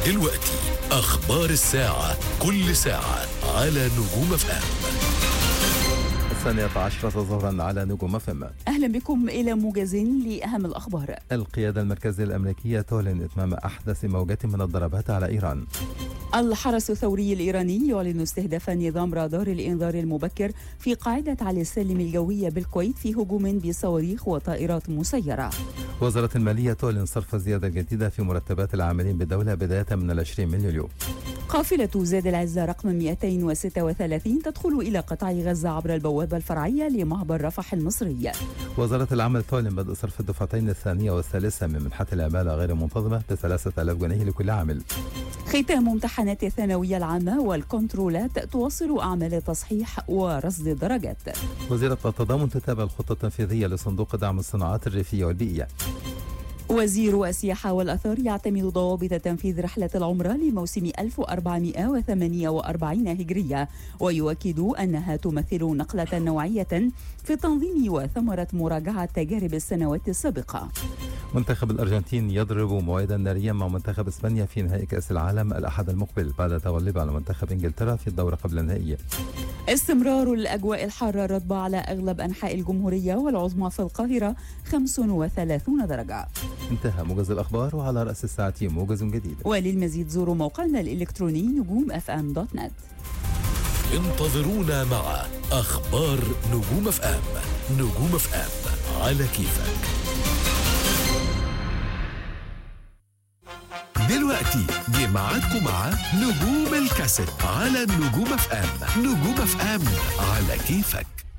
دلوقتي أخبار الساعة، كل ساعة على نجوم FM. 12 ظهرا على نجوم FM. أهلا بكم إلى موجز لأهم الأخبار. القيادة المركزية الأمريكية تعلن إتمام أحدث موجة من الضربات على إيران. الحرس الثوري الإيراني يعلن استهداف نظام رادار الإنذار المبكر في قاعدة علي السلم الجوية بالكويت في هجوم بصواريخ وطائرات مسيرة. وزارة المالية تعلن صرف زيادة جديدة في مرتبات العاملين بالدولة بداية من 20 من يوليو. قافلة زاد العزة رقم 236 تدخل إلى قطاع غزة عبر البوابة الفرعية لمعبر رفح المصري. وزارة العمل تعلن بدء صرف الدفعتين الثانية والثالثة من منحة العمالة غير المنتظمة ب3000 جنيه لكل عامل. ختام امتحانات الثانوية العامة والكنترولات تواصل أعمال تصحيح ورصد الدرجات. وزيرة التضامن تتابع الخطة التنفيذية لصندوق دعم الصناعات الريفية والبيئية. وزير السياحة والأثار يعتمد ضوابط تنفيذ رحلة العمرة لموسم 1448 هجرية، ويؤكد أنها تمثل نقلة نوعية في التنظيم وثمرة مراجعة تجارب السنوات السابقة. منتخب الأرجنتين يضرب موعدا ناريا مع منتخب إسبانيا في نهائي كأس العالم الأحد المقبل بعد تغلب على منتخب إنجلترا في الدورة قبل النهائي. استمرار الأجواء الحارة الرطبة على أغلب أنحاء الجمهورية والعظمى في القاهرة 35 درجة. انتهى موجز الأخبار، وعلى رأس الساعة موجز جديد. وللمزيد زوروا موقعنا الإلكتروني نجوم.fm.net. انتظرونا مع أخبار نجوم FM. نجوم FM على كيفك. دلوقتي جه ميعادكم مع نجوم الكاسيت على نجوم FM. نجوم FM على كيفك.